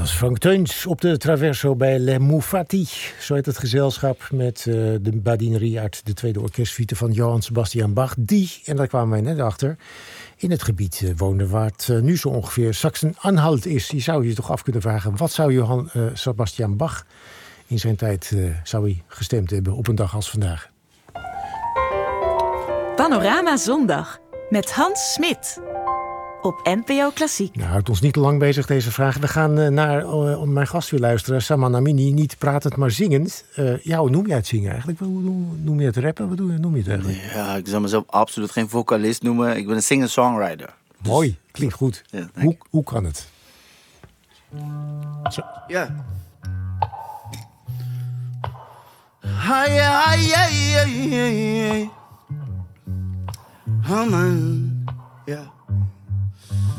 was Frank Teuns op de Traverso bij Le Moufati. Zo heet het gezelschap met de badinerie uit de tweede orkestsuite van Johann Sebastian Bach. Die, en daar kwamen wij net achter, in het gebied woonde waar het nu zo ongeveer Sachsen-Anhalt is. Je zou je toch af kunnen vragen, wat zou Johann Sebastian Bach in zijn tijd zou hij gestemd hebben op een dag als vandaag? Panorama Zondag met Hans Smit op NPO Klassiek. Nou, houdt ons niet te lang bezig deze vraag. We gaan naar mijn gast weer luisteren. Saman Amini, niet pratend, maar zingend. Hoe noem jij het zingen eigenlijk? Hoe noem je het rappen? Wat noem je het eigenlijk? Ja, ik zou mezelf absoluut geen vocalist noemen. Ik ben een singer-songwriter. Dus... Mooi, klinkt goed. Ja, hoe kan het? Zo. Ja. Oh man, ja.